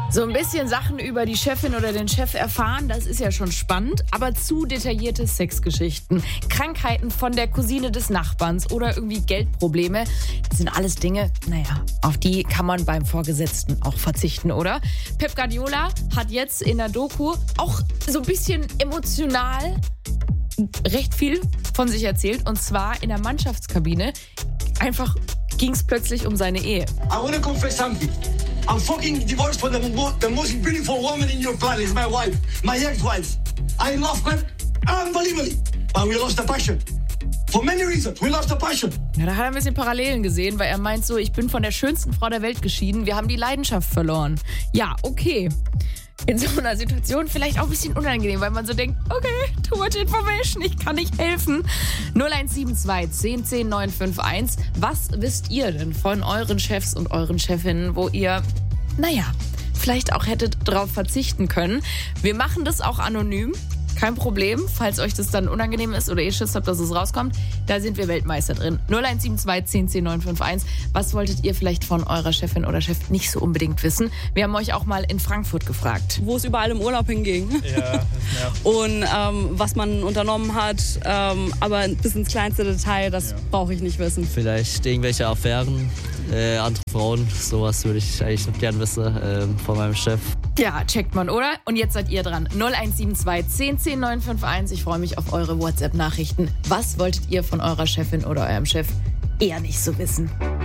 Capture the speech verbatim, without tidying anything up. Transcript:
So ein bisschen Sachen über die Chefin oder den Chef erfahren, das ist ja schon spannend, aber zu detaillierte Sexgeschichten, Krankheiten von der Cousine des Nachbarns oder irgendwie Geldprobleme, das sind alles Dinge, naja, auf die kann man beim Vorgesetzten auch verzichten, oder? Pep Guardiola hat jetzt in der Doku auch so ein bisschen emotional recht viel von sich erzählt, und zwar in der Mannschaftskabine. Einfach ging es plötzlich um seine Ehe. I want to confess something. I'm fucking divorced from the, mo- the most beautiful woman in your planet, is my wife, my ex-wife. I love her unbelievably, but we lost the passion. For many reasons, we lost the passion. Ja, da hat er ein bisschen Parallelen gesehen, weil er meint so, ich bin von der schönsten Frau der Welt geschieden, wir haben die Leidenschaft verloren. Ja, okay. In so einer Situation vielleicht auch ein bisschen unangenehm, weil man so denkt, okay, too much information, ich kann nicht helfen. null eins sieben zwei, zehn zehn, neun fünf eins. Was wisst ihr denn von euren Chefs und euren Chefinnen, wo ihr, naja, vielleicht auch hättet drauf verzichten können? Wir machen das auch anonym. Kein Problem, falls euch das dann unangenehm ist oder ihr Schiss habt, dass es rauskommt. Da sind wir Weltmeister drin. null eins sieben zwei, zehn zehn, neun fünf eins. Was wolltet ihr vielleicht von eurer Chefin oder Chef nicht so unbedingt wissen? Wir haben euch auch mal in Frankfurt gefragt. Wo es überall im Urlaub hinging. Ja, das nervt. Und ähm, was man unternommen hat. Ähm, aber bis ins kleinste Detail, das ja. brauche ich nicht wissen. Vielleicht irgendwelche Affären, äh, andere Frauen. Sowas würde ich eigentlich noch gern wissen äh, von meinem Chef. Ja, checkt man, oder? Und jetzt seid ihr dran. null eins sieben zwei, zehn zehn, neun fünf eins. Ich freue mich auf eure WhatsApp-Nachrichten. Was wolltet ihr von eurer Chefin oder eurem Chef eher nicht so wissen?